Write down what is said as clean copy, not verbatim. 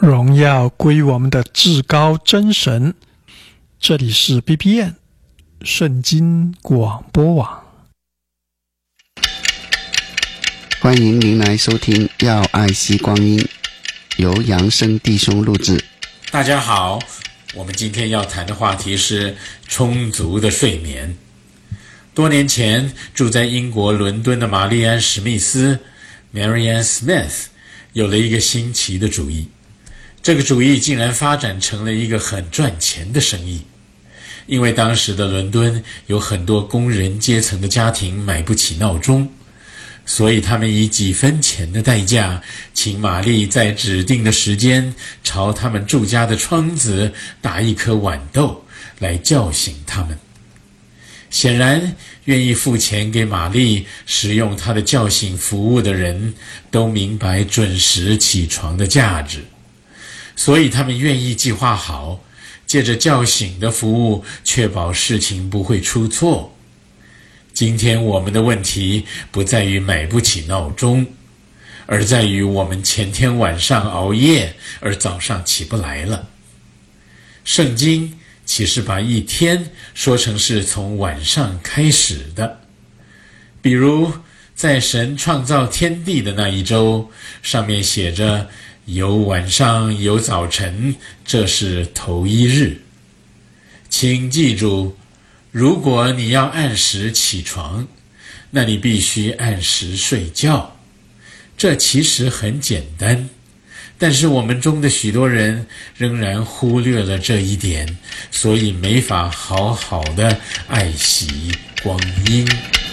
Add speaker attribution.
Speaker 1: 荣耀归我们的至高真神。这里是 BBN 圣经广播网，
Speaker 2: 欢迎您来收听要爱惜光阴，由扬生弟兄录制。
Speaker 3: 大家好，我们今天要谈的话题是充足的睡眠。多年前住在英国伦敦的玛丽安·史密斯 Marianne Smith 有了一个新奇的主意，这个主意竟然发展成了一个很赚钱的生意。因为当时的伦敦有很多工人阶层的家庭买不起闹钟，所以他们以几分钱的代价请玛丽在指定的时间朝他们住家的窗子打一颗豌豆来叫醒他们。显然愿意付钱给玛丽使用她的叫醒服务的人都明白准时起床的价值，所以他们愿意计划好，借着叫醒的服务确保事情不会出错。今天我们的问题不在于买不起闹钟，而在于我们前天晚上熬夜而早上起不来了。圣经其实把一天说成是从晚上开始的，比如在神创造天地的那一周，上面写着有晚上有早晨，这是头一日。请记住，如果你要按时起床，那你必须按时睡觉。这其实很简单，但是我们中的许多人仍然忽略了这一点，所以没法好好的爱惜光阴。